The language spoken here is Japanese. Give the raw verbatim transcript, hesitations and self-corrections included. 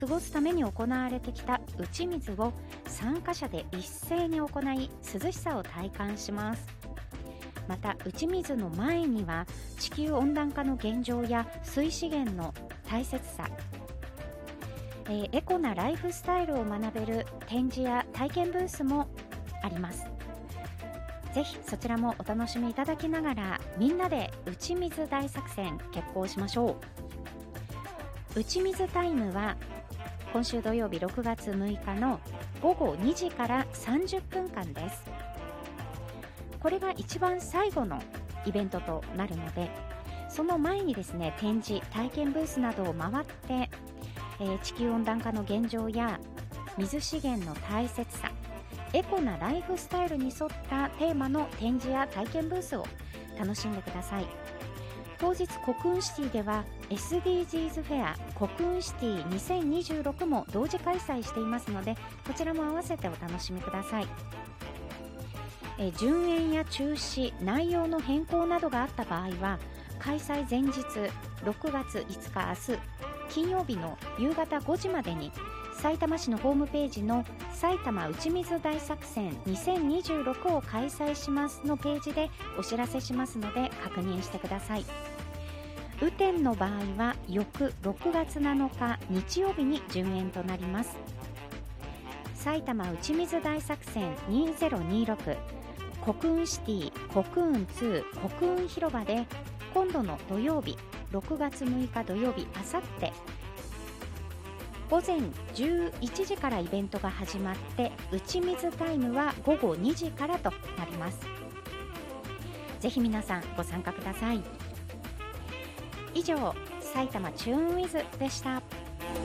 過ごすために行われてきた打ち水を参加者で一斉に行い、涼しさを体感します。また打ち水の前には地球温暖化の現状や水資源の大切さ、えー、エコなライフスタイルを学べる展示や体験ブースもあります。ぜひそちらもお楽しみいただきながら、みんなで打ち水大作戦決行しましょう。打ち水タイムは今週土曜日ろくがつむいかのごごにじからさんじゅっぷんかんです。これが一番最後のイベントとなるので、その前にですね、展示体験ブースなどを回って、えー、地球温暖化の現状や水資源の大切さ、エコなライフスタイルに沿ったテーマの展示や体験ブースを楽しんでください。当日コクーンシティでは エスディージーズ フェアコクーンシティにせんにじゅうろくも同時開催していますので、こちらも合わせてお楽しみください。え順延や中止、内容の変更などがあった場合は、開催前日ろくがついつか明日金曜日の夕方ごじまでにさいたま市のホームページの埼玉打ち水大作戦にせんにじゅうろくを開催しますのページでお知らせしますので確認してください。雨天の場合は翌ろくがつなのか日曜日に順延となります。埼玉打ち水大作戦にせんにじゅうろくコクーンシティコクーンにコクーン広場で、今度の土曜日ろくがつむいか土曜日、あさってごぜんじゅういちじからイベントが始まって、打ち水タイムはごごにじからとなります。ぜひ皆さんご参加ください。以上、埼玉チューンウィズでした。